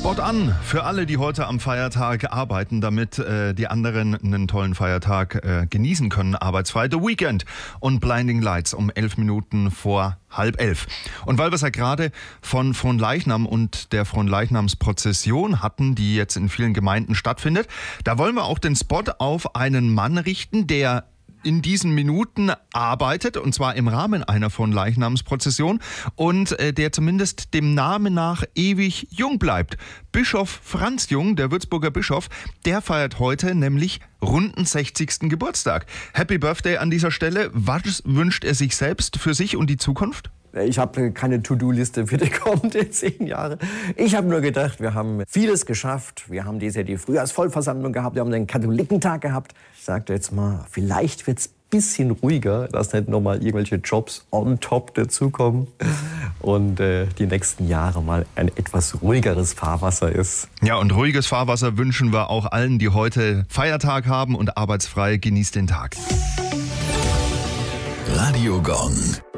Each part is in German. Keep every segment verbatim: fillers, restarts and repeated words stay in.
Spot an für alle, die heute am Feiertag arbeiten, damit äh, die anderen einen tollen Feiertag äh, genießen können, arbeitsfrei. The Weekend und Blinding Lights um elf Minuten vor halb elf. Und weil wir es ja gerade von Fronleichnam und der Fronleichnamsprozession hatten, die jetzt in vielen Gemeinden stattfindet, da wollen wir auch den Spot auf einen Mann richten, der in diesen Minuten arbeitet, und zwar im Rahmen einer Fronleichnamsprozession, und äh, der zumindest dem Namen nach ewig jung bleibt. Bischof Franz Jung, der Würzburger Bischof, der feiert heute nämlich runden sechzigsten Geburtstag. Happy Birthday an dieser Stelle. Was wünscht er sich selbst für sich und die Zukunft? Ich habe keine To-Do-Liste für die kommenden zehn Jahre. Ich habe nur gedacht, wir haben vieles geschafft. Wir haben dieses Jahr die Frühjahrsvollversammlung gehabt, wir haben den Katholikentag gehabt. Ich sagte jetzt mal, vielleicht wird es ein bisschen ruhiger, dass nicht nochmal irgendwelche Jobs on top dazukommen und äh, die nächsten Jahre mal ein etwas ruhigeres Fahrwasser ist. Ja, und ruhiges Fahrwasser wünschen wir auch allen, die heute Feiertag haben und arbeitsfrei. Genießt den Tag. Radio Gong.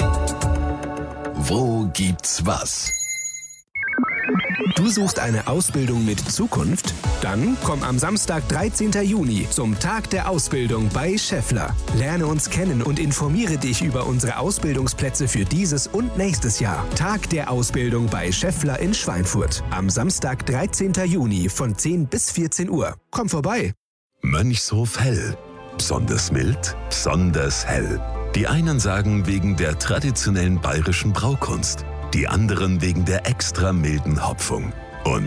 Wo gibt's was? Du suchst eine Ausbildung mit Zukunft? Dann komm am Samstag, dreizehnten Juni zum Tag der Ausbildung bei Schaeffler. Lerne uns kennen und informiere dich über unsere Ausbildungsplätze für dieses und nächstes Jahr. Tag der Ausbildung bei Schaeffler in Schweinfurt. Am Samstag, dreizehnten Juni von zehn bis vierzehn Uhr. Komm vorbei. Mönchshof Hell. Besonders mild, besonders hell. Die einen sagen wegen der traditionellen bayerischen Braukunst, die anderen wegen der extra milden Hopfung.